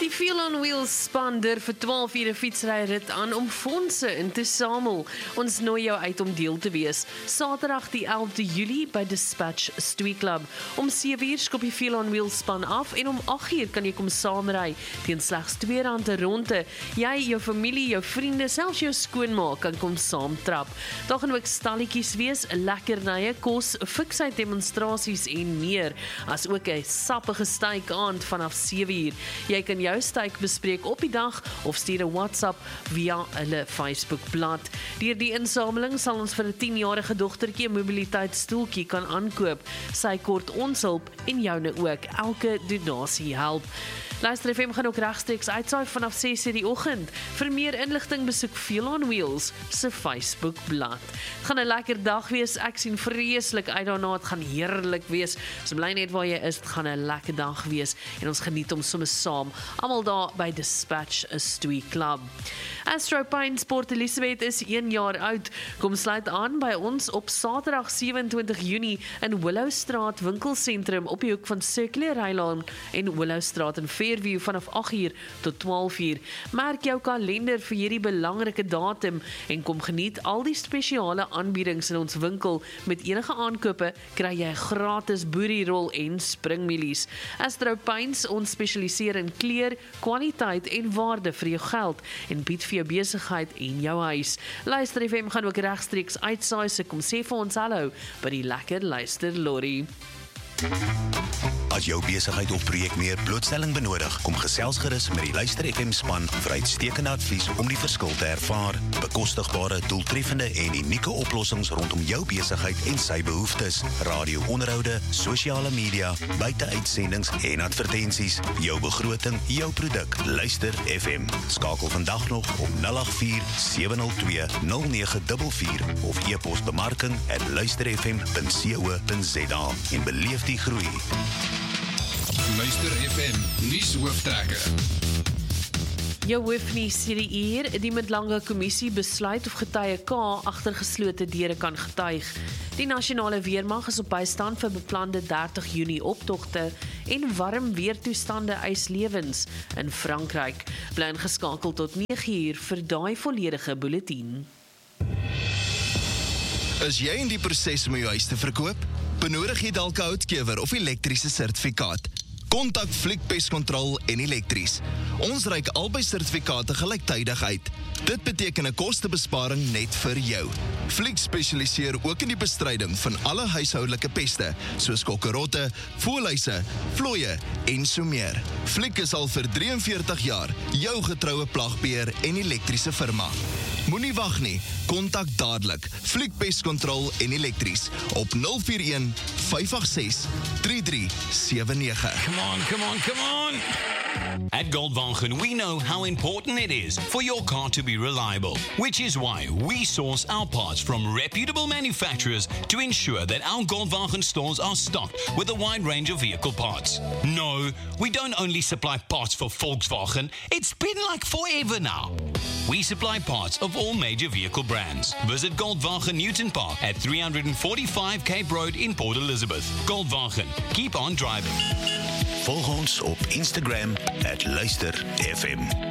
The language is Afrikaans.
Die Feel on Wheels span durf vir 12 ure fietsryrit aan om fondse in te samel. Ons nooi jou uit om deel te wees. Saterdag die 11de Julie by Dispatch Stoei Club. Om 7 uur skop die Feel on Wheels span af en om 8 uur kan jy kom saamry teen slegs R2 'n ronde. Jy, jou familie, jou vriende, selfs jou skoonma kan kom saamtrap. Daar gaan ook stalletjies wees, lekkernye, kos, fiksheid demonstrasies en meer. As ook 'n sappige styk aand vanaf 7 uur. Jy kan jou styk bespreek op die dag of stuur 'n WhatsApp via hulle Facebookblad. Deur die insameling sal ons vir 'n 10-jarige dogtertjie 'n mobiliteitsstoeltjie kan aankoop. Sy kort ons hulp en joune ook. Elke donasie help. Luister FM gaan ook regstreeks uitsaai vanaf 6:00 die oggend. Vir meer inligting besoek Feel on Wheels se Facebookblad. Het gaan 'n lekker dag wees. Ek sien vreeslik uit daarna. Het gaan heerlik wees. So bly net waar jy is. Het gaan 'n lekker dag wees en ons geniet hom sommer saam. Almal daar by Dispatch Stoei Club. Astro Pines Port Elizabeth is 1 jaar oud. Kom sluit aan by ons op Saterdag 27 Junie in Willowstraat Winkelsentrum op die hoek van Circular Highland en Willowstraat in Fairview vanaf 8 uur tot 12 uur. Merk jou kalender vir hierdie belangrike datum en kom geniet al die spesiale aanbiedings in ons winkel. Met enige aankope kry jy 'n gratis boerierol en springmielies. Astro Pines, ons spesialiseer in kleur, kwaliteit en waarde vir jou geld en bied vir jou besigheid en jou huis. Luister FM gaan ook regstreeks uitsaai, so kom sê vir ons hallo by die lekker luister lorry. As jou besigheid of projek meer blootstelling benodig, kom gesels gerus met die Luister FM span vir uitstekende advies om die verskil te ervaar. Bekostigbare, doeltreffende en unieke oplossings rondom jou besigheid en sy behoeftes. Radio-onderhoude, sosiale media, buiteuitsendings en advertensies. Jou begroting, jou produk. Luister FM. Skakel vandag nog op 084-702-0944 of e-pos bemarking@luisterfm.co.za en beleef die groei. Luister FM, nuushooftrekker. Jou hoof nuus hierdie uur, die Middellange Kommissie besluit of getuie K agter geslote deure kan getuig. Die nasionale weermag is op bystand vir beplande 30 Junie optogte en warm weertoestande eis lewens in Frankryk. Bly ingeskakel tot 9 uur vir daai volledige bulletin. Is jy in die proses om jou huis te verkoop? Benodig jy dalk 'n houtkewer of elektriese sertifikaat? Kontak Fliek Pest Control en Elektries. Ons reik albei sertifikate gelyktydig uit. Dit beteken 'n kostebesparing net vir jou. Fliek spesialiseer ook in die bestryding van alle huishoudelike peste, soos kokkerotte, voëlhuise, vlooie en so meer. Fliek is al vir 43 jaar jou getroue plagbeheer en elektriese firma. Moenie wag nie, kontak dadelik Fliek Pest Control en Elektries op 041 586 3379. Come on. At Goldwagen, we know how important it is for your car to be reliable, which is why we source our parts from reputable manufacturers to ensure that our Goldwagen stores are stocked with a wide range of vehicle parts. No, we don't only supply parts for Volkswagen, it's been like forever now. We supply parts of all major vehicle brands. Visit Goldwagen Newton Park at 345 Cape Road in Port Elizabeth. Goldwagen, keep on driving. Volg ons op Instagram @luisterfm.